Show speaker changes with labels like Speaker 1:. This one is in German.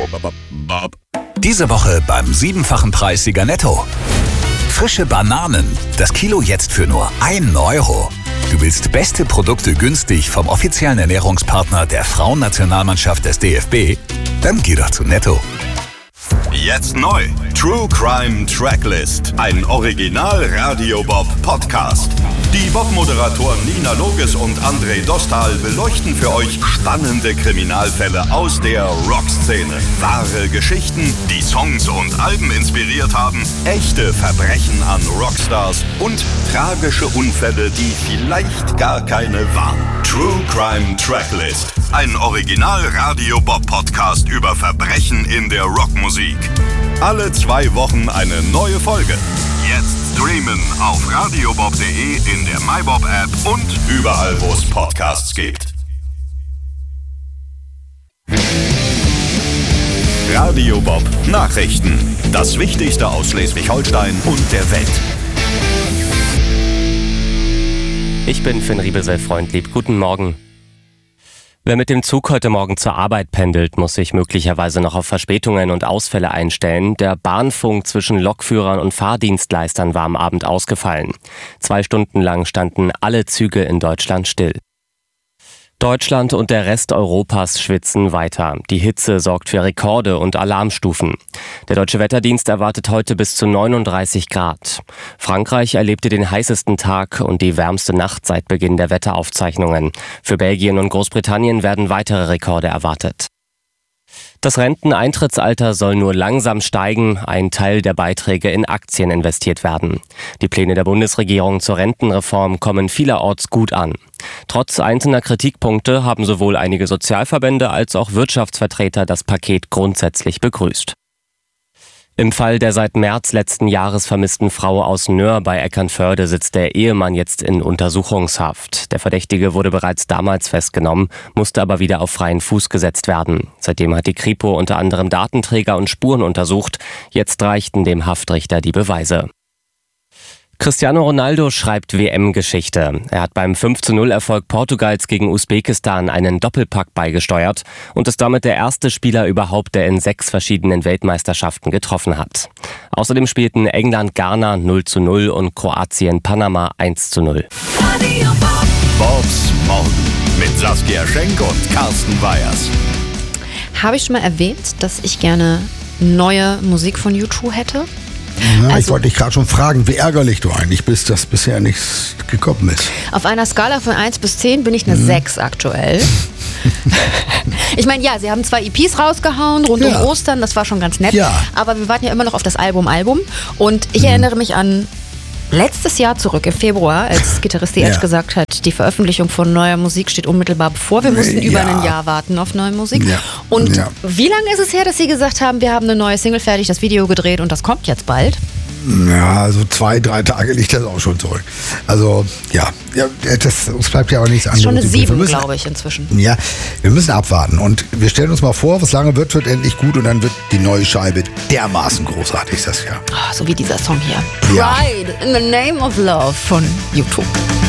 Speaker 1: Diese Woche beim 7-fachen Preissieger Netto. Frische Bananen, das Kilo jetzt für nur 1 Euro. Du willst beste Produkte günstig vom offiziellen Ernährungspartner der Frauennationalmannschaft des DFB? Dann geh doch zu Netto.
Speaker 2: Jetzt neu. True Crime Tracklist. Ein Original Radio Bob Podcast. Die Bob-Moderatoren Nina Loges und André Dostal beleuchten für euch spannende Kriminalfälle aus der Rockszene. Wahre Geschichten, die Songs und Alben inspiriert haben, echte Verbrechen an Rockstars und tragische Unfälle, die vielleicht gar keine waren. True Crime Tracklist. Ein Original Radio Bob Podcast über Verbrechen in der Rockmusik. Alle 2 Wochen eine neue Folge. Jetzt streamen auf radiobob.de, in der MyBob App und überall, wo es Podcasts gibt. Radio Bob Nachrichten. Das Wichtigste aus Schleswig-Holstein und der Welt.
Speaker 3: Ich bin Finn Riebesel-Freundlieb. Guten Morgen. Wer mit dem Zug heute Morgen zur Arbeit pendelt, muss sich möglicherweise noch auf Verspätungen und Ausfälle einstellen. Der Bahnfunk zwischen Lokführern und Fahrdienstleistern war am Abend ausgefallen. 2 Stunden lang standen alle Züge in Deutschland still. Deutschland und der Rest Europas schwitzen weiter. Die Hitze sorgt für Rekorde und Alarmstufen. Der Deutsche Wetterdienst erwartet heute bis zu 39 Grad. Frankreich erlebte den heißesten Tag und die wärmste Nacht seit Beginn der Wetteraufzeichnungen. Für Belgien und Großbritannien werden weitere Rekorde erwartet. Das Renteneintrittsalter soll nur langsam steigen, ein Teil der Beiträge in Aktien investiert werden. Die Pläne der Bundesregierung zur Rentenreform kommen vielerorts gut an. Trotz einzelner Kritikpunkte haben sowohl einige Sozialverbände als auch Wirtschaftsvertreter das Paket grundsätzlich begrüßt. Im Fall der seit März letzten Jahres vermissten Frau aus Nöhr bei Eckernförde sitzt der Ehemann jetzt in Untersuchungshaft. Der Verdächtige wurde bereits damals festgenommen, musste aber wieder auf freien Fuß gesetzt werden. Seitdem hat die Kripo unter anderem Datenträger und Spuren untersucht. Jetzt reichten dem Haftrichter die Beweise. Cristiano Ronaldo schreibt WM-Geschichte. Er hat beim 5:0-Erfolg Portugals gegen Usbekistan einen Doppelpack beigesteuert und ist damit der erste Spieler überhaupt, der in 6 verschiedenen Weltmeisterschaften getroffen hat. Außerdem spielten England Ghana 0:0 und Kroatien Panama 1:0.
Speaker 2: Bobs Morgen mit Saskia Schenk und Carsten Weyers.
Speaker 4: Habe ich schon mal erwähnt, dass ich gerne neue Musik von U2 hätte?
Speaker 5: Ja, ich wollte dich gerade schon fragen, wie ärgerlich du eigentlich bist, dass bisher nichts gekommen ist.
Speaker 4: Auf einer Skala von 1 bis 10 bin ich eine 6 aktuell. Ich meine, ja, sie haben 2 EPs rausgehauen rund um Ostern, das war schon ganz nett. Ja. Aber wir warten ja immer noch auf das Album. Und ich erinnere mich an letztes Jahr zurück, im Februar, als Gitarrist The Edge gesagt hat, die Veröffentlichung von neuer Musik steht unmittelbar bevor. Wir mussten über ein Jahr warten auf neue Musik. Ja. Und wie lange ist es her, dass Sie gesagt haben, wir haben eine neue Single fertig, das Video gedreht und das kommt jetzt bald?
Speaker 5: Ja, so 2-3 Tage liegt das auch schon zurück. Also, uns bleibt ja auch nichts anderes.
Speaker 4: Schon eine 7, glaube ich, inzwischen.
Speaker 5: Ja, wir müssen abwarten. Und wir stellen uns mal vor, was lange wird endlich gut und dann wird die neue Scheibe dermaßen großartig, das Jahr.
Speaker 4: Oh, so wie dieser Song hier. Pride in the Name of Love von U2.